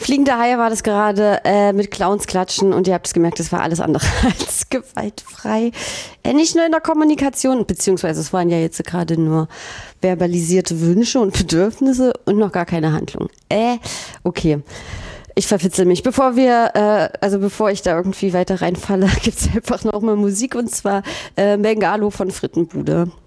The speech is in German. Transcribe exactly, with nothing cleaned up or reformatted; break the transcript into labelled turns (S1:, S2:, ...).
S1: Fliegende Haie war das gerade äh, mit Clowns klatschen und ihr habt es gemerkt, das war alles andere als gewaltfrei. Äh, nicht nur in der Kommunikation, beziehungsweise es waren ja jetzt gerade nur verbalisierte Wünsche und Bedürfnisse und noch gar keine Handlung. Äh, okay. Ich verfitzel mich. Bevor wir, äh, also bevor ich da irgendwie weiter reinfalle, gibt's einfach noch mal Musik und zwar äh, Bengalo von Frittenbude.